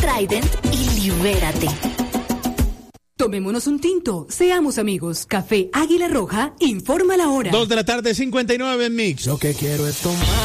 Trident y libérate. Tomémonos un tinto, seamos amigos. Café Águila Roja informa la hora. 2:59 en Mix. Lo que quiero es tomar